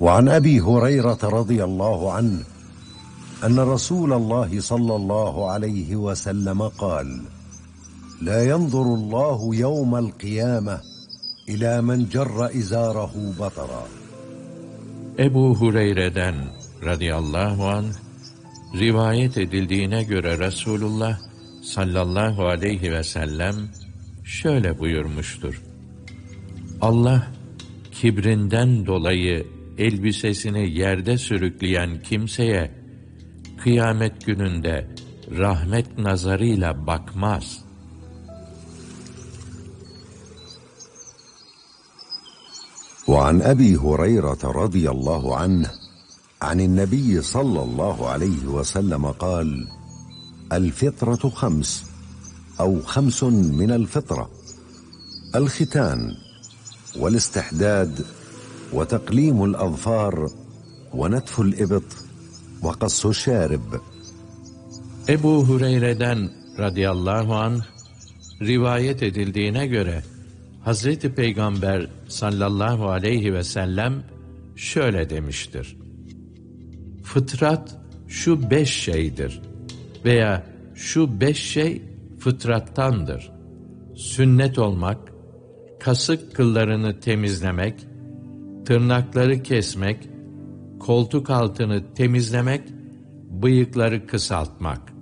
وعن أبي هريرة رضي الله عنه أن رسول الله صلى الله عليه وسلم قال: لا ينظر الله يوم القيامة إلى من جر إزاره بطرا. Ebu Hureyre'den radıyallahu anh rivayet edildiğine göre Resulullah sallallahu aleyhi ve sellem şöyle buyurmuştur: Allah kibrinden dolayı elbisesini yerde sürükleyen kimseye kıyamet gününde rahmet nazarıyla bakmaz. وعن أبي هريرة رضي الله عنه عن النبي صلى الله عليه وسلم قال: الفطرة خمس أو خمس من الفطرة: الختان والاستحداد وتقليم الأظفار ونتف الإبط وقص الشارب. Ebu Hureyre'den radıyallahu anh rivayet edildiğine göre Hazreti Peygamber sallallahu aleyhi ve sellem şöyle demiştir: Fıtrat şu 5 şeydir veya şu 5 şey fıtrattandır. Sünnet olmak, kasık kıllarını temizlemek, tırnakları kesmek, koltuk altını temizlemek, bıyıkları kısaltmak.